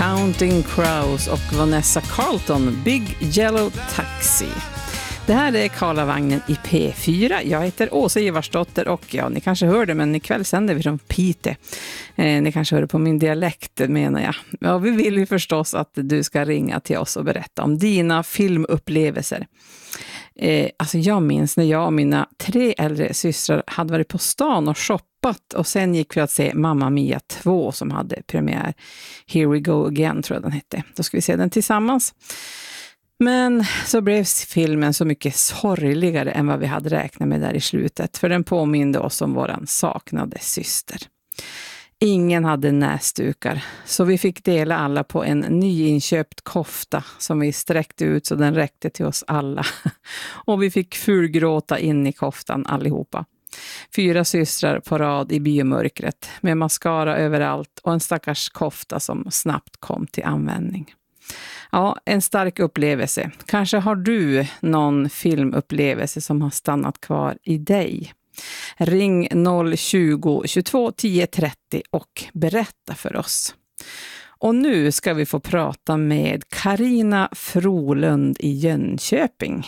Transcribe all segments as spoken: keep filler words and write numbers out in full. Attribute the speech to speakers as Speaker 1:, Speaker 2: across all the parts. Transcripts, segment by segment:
Speaker 1: Counting Crows och Vanessa Carlton, Big Yellow Taxi. Det här är Karlavagnen i P fyra. Jag heter Åsa Ivarsdotter och ja, ni kanske hör det, men ikväll sänder vi från Pite. Eh, ni kanske hör det på min dialekt, menar jag. Ja, vi vill ju förstås att du ska ringa till oss och berätta om dina filmupplevelser. Eh, alltså jag minns när jag och mina tre äldre systrar hade varit på stan och shoppat och sen gick vi att se Mamma Mia två som hade premiär. Here We Go Again tror jag den hette. Då ska vi se den tillsammans. Men så blev filmen så mycket sorgligare än vad vi hade räknat med där i slutet. För den påminde oss om våran saknade syster. Ingen hade näsdukar, så vi fick dela alla på en nyinköpt kofta som vi sträckte ut så den räckte till oss alla. Och vi fick fulgråta in i koftan allihopa. Fyra systrar på rad i biomörkret med mascara överallt och en stackars kofta som snabbt kom till användning. Ja, en stark upplevelse. Kanske har du någon filmupplevelse som har stannat kvar i dig. Ring noll tjugo tjugotvå tio trettio och berätta för oss. Och nu ska vi få prata med Carina Frolund i Jönköping.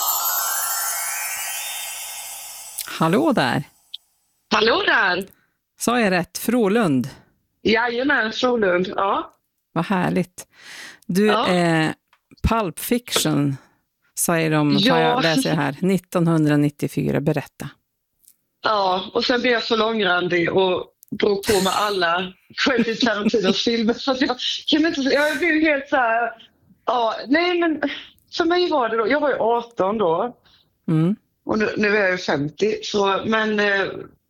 Speaker 1: Hallå där.
Speaker 2: Hallå där.
Speaker 1: Sa jag rätt? Frolund?
Speaker 2: Jajamän, Frolund, ja.
Speaker 1: Vad härligt. Du,
Speaker 2: ja.
Speaker 1: eh, Pulp Fiction säger de,
Speaker 2: ja.
Speaker 1: jag läser här, nittonhundranittiofyra, berätta.
Speaker 2: Ja, och sen blev jag så långrandig och drog på med alla Quentin Tarantinos filmer så att jag kan inte, jag blev helt så här, ja, nej men för mig var det då, jag var ju arton då
Speaker 1: mm.
Speaker 2: och nu, nu är jag ju femtio, så, men eh,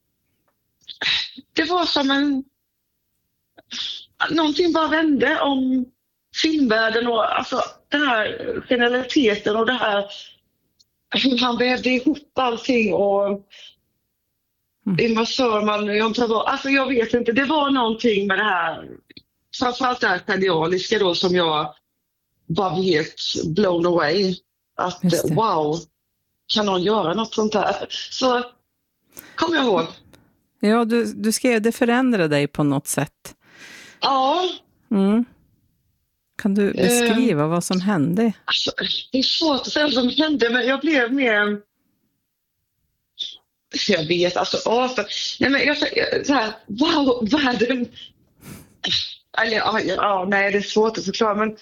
Speaker 2: det var som en, någonting bara vände om filmvärlden och alltså den här generaliteten och det här hur han vävde ihop allting och mm. Ingmar Sörman, John Travolta, alltså jag vet inte, det var någonting med det här, framförallt det här genialiska då som jag var helt blown away, att wow, kan någon göra något sånt här? Så kommer jag ihåg.
Speaker 1: Ja, du, du skrev, det förändrade dig på något sätt.
Speaker 2: Ja.
Speaker 1: Mm. Kan du beskriva uh, vad som hände?
Speaker 2: Alltså, det är svårt att säga vad som hände, men jag blev mer... Jag vet, alltså... Åh, nej, men jag så här, wow, världen... Eller, ja, ja, nej, det är svårt att förklara, men...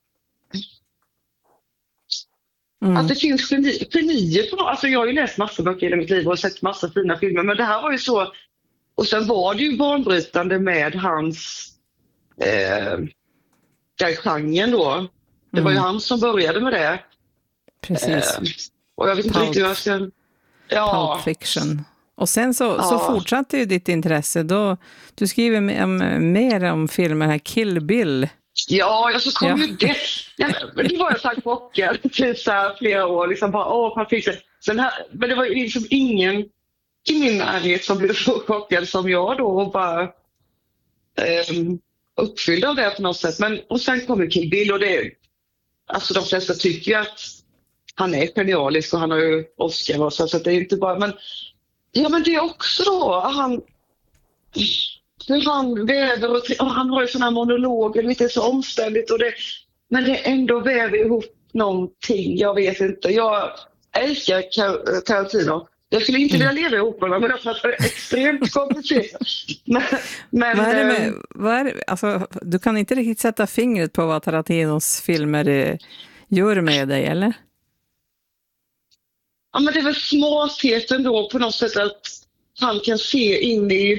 Speaker 2: Mm. Att det finns geni, genier på något. Alltså, jag har ju läst massor av böcker i mitt liv och sett massor av fina filmer, men det här var ju så... Och sen var det ju banbrytande med hans... Eh, den genren då. Det var ju mm. han som började med det.
Speaker 1: Precis.
Speaker 2: Eh, och jag vet inte
Speaker 1: Pulp,
Speaker 2: riktigt hur jag ska... Ja.
Speaker 1: Pulp Fiction. Och sen så,
Speaker 2: ja.
Speaker 1: så fortsatte ju ditt intresse. Då, du skriver om, mer om filmer här. Kill Bill.
Speaker 2: Ja, jag så kom
Speaker 1: ja.
Speaker 2: ju det. Ja, men det var jag sagt chockad. Typ så här flera år. Liksom bara, åh, Pulp Fiction. Sen här, men det var ju liksom ingen i min närhet som blev så chockad som jag då. Och bara... Um, uppfylld av det på något sätt. Men, och sen kommer Kill Bill och det, alltså de flesta tycker ju att han är genialisk och han har ju Oscar och så, så det är inte bara, men ja men det är också då han hur han väver och, och han har ju sådana här monologer, lite så omständigt och det, men det ändå väver ihop någonting, jag vet inte, jag älskar Tarantino. Jag skulle inte vilja leva ihop med honom, men det är extremt komplicerat. Men, men,
Speaker 1: vad är det med, vad är det, alltså, du kan inte riktigt sätta fingret på vad Tarantinos filmer gör med dig, eller?
Speaker 2: Ja, men det är väl smartheten då på något sätt att han kan se in i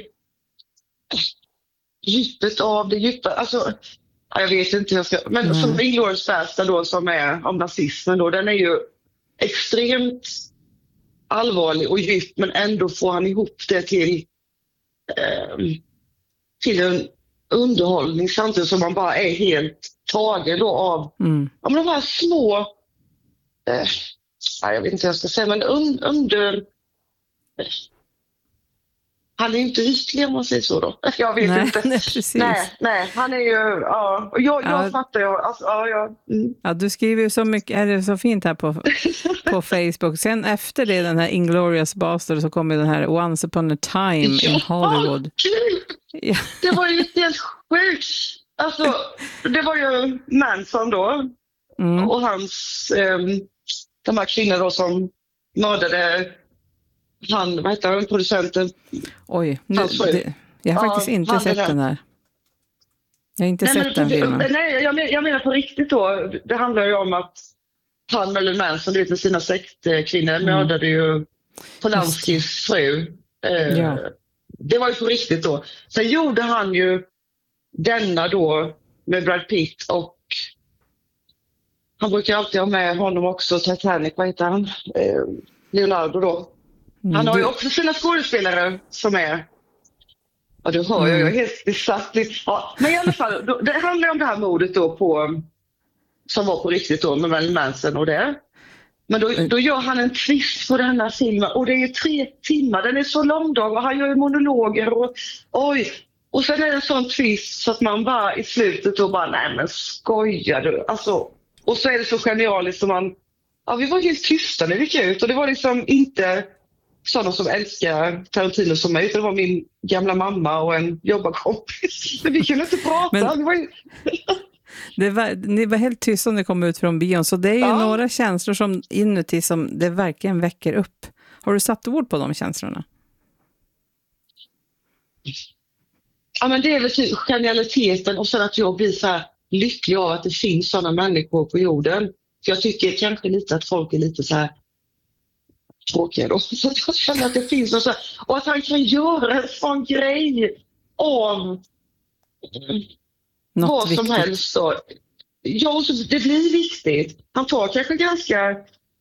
Speaker 2: djupet av det djupa. Alltså, jag vet inte hur jag ska... Men mm. som Inglourious Basterds då, som är om nazismen då, den är ju extremt allvarlig och djup, men ändå får han ihop det till eh, till en underhållning samtidigt som man bara är helt tagen då av mm. ja, men de här små eh, jag vet inte vad jag ska säga, men un, under eh, han är inte ytlig om man säger så då. Jag vet
Speaker 1: nej,
Speaker 2: inte.
Speaker 1: Nej, precis.
Speaker 2: nej, nej, han är ju, ja, och jag, jag
Speaker 1: ja.
Speaker 2: fattar ju, alltså, ja, ja. Mm.
Speaker 1: ja, du skriver ju så mycket, är det så fint här på, på Facebook. Sen efter det, den här Inglourious Basterds, så kommer den här Once upon a time ja, in Hollywood.
Speaker 2: Ja, det var ju helt sjukt. Alltså, det var ju Manson då.
Speaker 1: Mm.
Speaker 2: Och hans, eh, de här kvinnorna då som mördade han, vad heter han, producenten?
Speaker 1: Oj, nu,
Speaker 2: Hans fru.
Speaker 1: det, jag har
Speaker 2: Ja,
Speaker 1: faktiskt inte
Speaker 2: han
Speaker 1: sett
Speaker 2: är där.
Speaker 1: den här. Jag har inte
Speaker 2: Nej,
Speaker 1: sett
Speaker 2: men,
Speaker 1: den filmen.
Speaker 2: nej jag, men, jag menar på riktigt då. Det handlar ju om att han, Marilyn Manson, det är sina sektkvinnor,
Speaker 1: Mm.
Speaker 2: mördade ju Polanskis fru. Eh,
Speaker 1: Ja.
Speaker 2: Det var ju på riktigt då. Sen gjorde han ju denna då med Brad Pitt och han brukar alltid ha med honom också, Titanic, vad heter han? Eh, Leonardo då.
Speaker 1: Mm,
Speaker 2: Han har ju
Speaker 1: du-
Speaker 2: också sina skådespelare som är... Ja, du hör, jag är helt besatt. Ja, men i alla fall, då, det handlar om det här mordet då på... Som var på riktigt då med Marilyn Manson och det. Men då, då gör han en twist på den här filmen och det är ju tre timmar, den är så långdag och han gör ju monologer och oj. Och sen är det en sån twist så att man bara i slutet då bara, nej men skojar du? Alltså, och så är det så genialiskt som man, ja vi var helt tysta när vi gick ut och det var liksom inte sådana som älskar Tarantino som mig utan det var min gamla mamma och en jobbarkompis. Men vi kunde inte prata.
Speaker 1: Men-
Speaker 2: Det var ju...
Speaker 1: Det var, ni var helt tysta när ni kom ut från bion, så det är ju
Speaker 2: Ja.
Speaker 1: några känslor som inuti som det verkligen väcker upp. Har du satt ord på de känslorna?
Speaker 2: Ja, men det är väl typ genialiteten och sen att jag blir så här lycklig av att det finns sådana människor på jorden. För jag tycker kanske lite att folk är lite så här tråkiga då. Så att jag känner att det finns och så här, och att han kan göra en sån grej om
Speaker 1: Något
Speaker 2: vad som
Speaker 1: viktigt.
Speaker 2: helst. Så. Ja, och så det blir viktigt. Han tar kanske ganska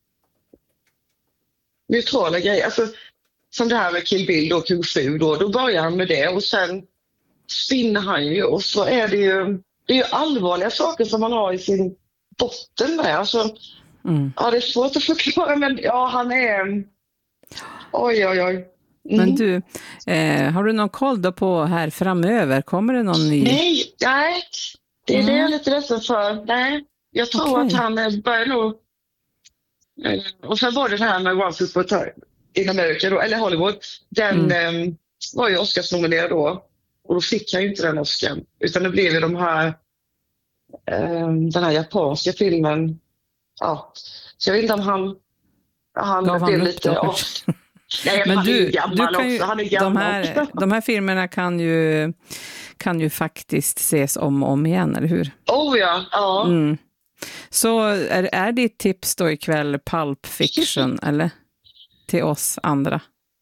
Speaker 2: neutrala grejer. Alltså, som det här med Kill Bill och Kung Fu då, då börjar han med det och sen spinner han ju och så är det ju, det är ju allvarliga saker som man har i sin botten med. Alltså,
Speaker 1: Mm.
Speaker 2: ja, det är svårt att förklara men ja, han är... Oj, oj, oj. Mm.
Speaker 1: Men du, eh, har du någon koll då på här framöver? Kommer det någon ny?
Speaker 2: Nej, nej. Det är
Speaker 1: Mm.
Speaker 2: det jag är lite ledsen för. Nej, jag tror
Speaker 1: Okej.
Speaker 2: att han eh, börjar nog... Eh, och sen var det det här med Once Upon a Time in America då, eller Hollywood. Den eh, var ju Oscarsnominerad då. Och då fick han ju inte den Oscar. Utan det blev ju de här... Eh, den här japanska filmen. Ja. Så jag vet inte om han... Han
Speaker 1: Gav han
Speaker 2: blev
Speaker 1: upp
Speaker 2: lite...
Speaker 1: då,
Speaker 2: Ja.
Speaker 1: kanske?
Speaker 2: Nej, men
Speaker 1: Men
Speaker 2: han är
Speaker 1: du,
Speaker 2: ju
Speaker 1: du
Speaker 2: gammal
Speaker 1: kan ju,
Speaker 2: också. Han är
Speaker 1: de,
Speaker 2: gammal
Speaker 1: här,
Speaker 2: också.
Speaker 1: de här filmerna kan ju, kan ju faktiskt ses om och om igen, eller hur?
Speaker 2: Oh ja, ja.
Speaker 1: Mm. Så är, är ditt tips då ikväll Pulp Fiction, eller? Till oss andra.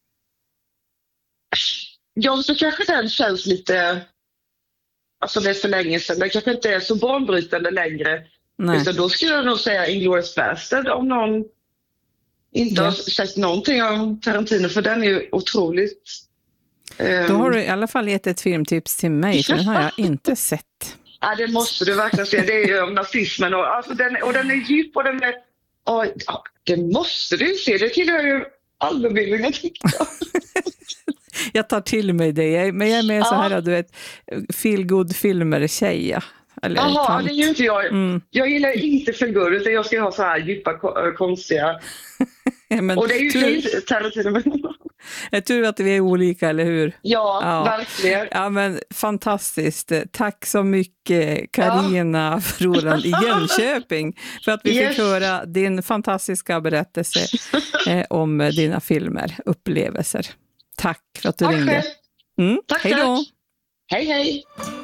Speaker 2: Ja, så kanske den känns lite... Alltså det är för länge sedan. Den kanske inte är så banbrytande längre.
Speaker 1: Nej.
Speaker 2: Utan då skulle jag nog säga Inglourious Bastard om någon inte
Speaker 1: Ja.
Speaker 2: har sett någonting om Tarantino. För den är ju otroligt... ehm,
Speaker 1: Då har du i alla fall gett ett filmtips till mig, för den har jag inte sett.
Speaker 2: Ja, det måste du verkligen se. Det är ju om nazismen. Och, alltså, den, och den är djup och den är... Och, ja, det måste du se. Det tillhör ju allmänbildningen, tycker jag.
Speaker 1: Jag tar till mig det, jag, men jag är mer så
Speaker 2: Ja.
Speaker 1: här, du vet, feel good filmer tjej, ja. Eller
Speaker 2: Jaha,
Speaker 1: tant.
Speaker 2: det är ju inte jag.
Speaker 1: Mm.
Speaker 2: Jag gillar inte feelgood utan jag ska ha så här djupa, ko- konstiga.
Speaker 1: Ja, men
Speaker 2: Och det är ju
Speaker 1: tur,
Speaker 2: inte Tarantino. men-
Speaker 1: jag tror att vi är olika, eller hur?
Speaker 2: Ja,
Speaker 1: Ja.
Speaker 2: verkligen.
Speaker 1: Ja, men fantastiskt. Tack så mycket, Carina Froland i Jönköping, för att vi
Speaker 2: Yes.
Speaker 1: fick höra din fantastiska berättelse eh, om dina filmer, upplevelser. Tack för att du
Speaker 2: Tack
Speaker 1: ringde.
Speaker 2: själv.
Speaker 1: Mm.
Speaker 2: Tack,
Speaker 1: Hej då!
Speaker 2: tack. Hej, hej.